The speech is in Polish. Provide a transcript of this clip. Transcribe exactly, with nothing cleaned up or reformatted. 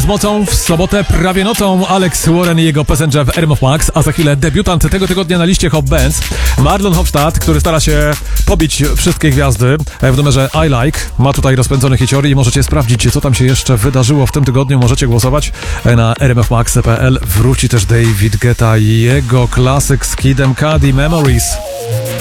Z mocą w sobotę prawie nocą Alex Warren i jego Passenger w R M F Max, a za chwilę debiutant tego tygodnia na liście Hot Bands Marlon Hofstadt, który stara się pobić wszystkie gwiazdy w numerze I Like. Ma tutaj rozpędzony hicior i możecie sprawdzić, co tam się jeszcze wydarzyło w tym tygodniu. Możecie głosować na r m f max kropka p l. Wróci też David Guetta i jego klasyk z Kidem Cudi Memories.